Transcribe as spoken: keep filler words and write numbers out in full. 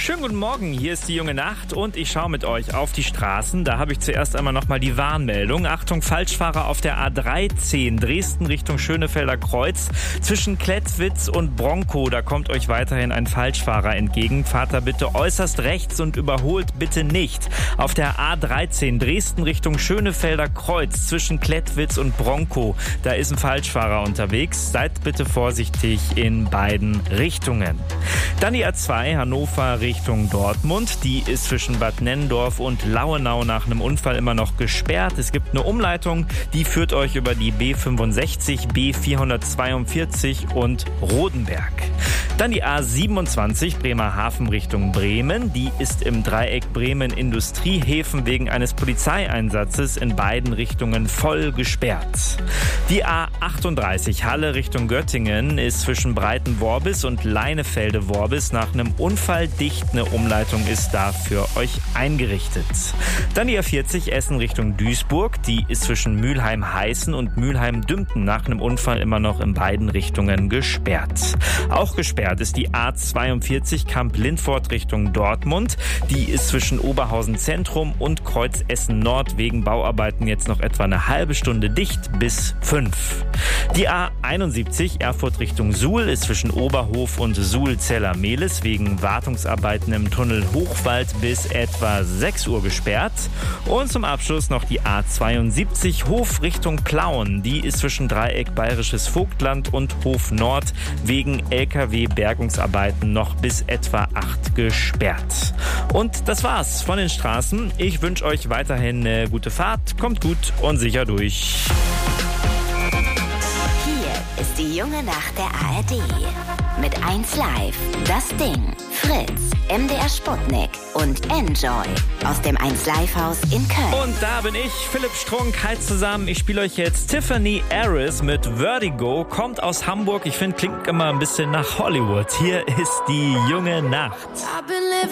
Schönen guten Morgen, hier ist die junge Nacht und ich schaue mit euch auf die Straßen. Da habe ich zuerst einmal nochmal die Warnmeldung. Achtung, Falschfahrer auf der A dreizehn, Dresden Richtung Schönefelder Kreuz. Zwischen Klettwitz und Bronkow, da kommt euch weiterhin ein Falschfahrer entgegen. Fahrt da bitte äußerst rechts und überholt bitte nicht. Auf der A dreizehn, Dresden Richtung Schönefelder Kreuz, zwischen Klettwitz und Bronkow, da ist ein Falschfahrer unterwegs. Seid bitte vorsichtig in beiden Richtungen. Dann die A zwei, Hannover Richtung Dortmund. Die ist zwischen Bad Nennendorf und Lauenau nach einem Unfall immer noch gesperrt. Es gibt eine Umleitung, die führt euch über die B fünfundsechzig, B vierhundertzweiundvierzig und Rodenberg. Dann die A siebenundzwanzig, Bremerhaven Richtung Bremen. Die ist im Dreieck Bremen-Industriehäfen wegen eines Polizeieinsatzes in beiden Richtungen voll gesperrt. Die A achtunddreißig, Halle Richtung Göttingen, ist zwischen Breitenworbis und Leinefelde-Worbis nach einem Unfall dicht. Eine Umleitung ist da für euch eingerichtet. Dann die A vierzig, Essen Richtung Duisburg. Die ist zwischen Mülheim-Heißen und Mülheim-Dümpten nach einem Unfall immer noch in beiden Richtungen gesperrt. Auch gesperrt ist die A zweiundvierzig, Kamp-Lindfort Richtung Dortmund. Die ist zwischen Oberhausen Zentrum und Kreuz Essen Nord wegen Bauarbeiten jetzt noch etwa eine halbe Stunde dicht bis fünf. Die A einundsiebzig, Erfurt Richtung Suhl, ist zwischen Oberhof und Suhl-Zeller-Mehlis wegen Wartungsarbeiten im Tunnel Hochwald bis etwa sechs Uhr gesperrt. Und zum Abschluss noch die A zweiundsiebzig, Hof Richtung Plauen. Die ist zwischen Dreieck Bayerisches Vogtland und Hof Nord wegen L K W-Bergungsarbeiten noch bis etwa acht gesperrt. Und das war's von den Straßen. Ich wünsche euch weiterhin eine gute Fahrt. Kommt gut und sicher durch. Hier ist die junge Nacht der A R D. Mit eins Live, das Ding, Fritz, M D R Sputnik und Enjoy aus dem eins Live Haus in Köln. Und da bin ich, Philipp Strunk. Halt zusammen, ich spiele euch jetzt Tiffany Harris mit Vertigo. Kommt aus Hamburg, ich finde, klingt immer ein bisschen nach Hollywood. Hier ist die junge Nacht.